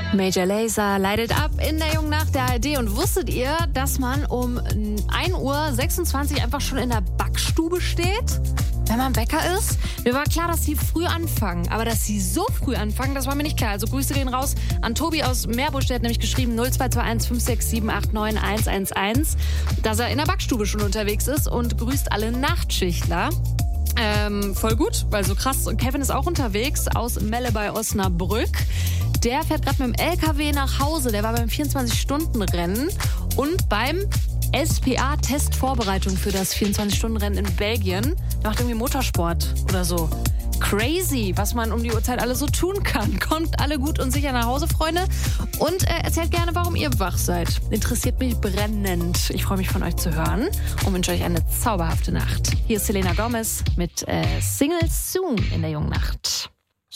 Major Lazer leitet ab in der jungen Nacht der ARD. Und wusstet ihr, dass man um 1:26 Uhr einfach schon in der Backstube steht, wenn man Bäcker ist? Mir war klar, dass sie früh anfangen. Aber dass sie so früh anfangen, das war mir nicht klar. Also Grüße gehen raus an Tobi aus Meerbusch. Der hat nämlich geschrieben 0221 567 89 111, dass er in der Backstube schon unterwegs ist und grüßt alle Nachtschichtler. Voll gut, weil so krass. Und Kevin ist auch unterwegs aus Melle bei Osnabrück. Der fährt gerade mit dem LKW nach Hause. Der war beim 24-Stunden-Rennen und beim SPA-Testvorbereitung für das 24-Stunden-Rennen in Belgien. Der macht irgendwie Motorsport oder so. Crazy, was man um die Uhrzeit alles so tun kann. Kommt alle gut und sicher nach Hause, Freunde. Und erzählt gerne, warum ihr wach seid. Interessiert mich brennend. Ich freue mich, von euch zu hören und wünsche euch eine zauberhafte Nacht. Hier ist Selena Gomez mit Single Soon in der jungen Nacht.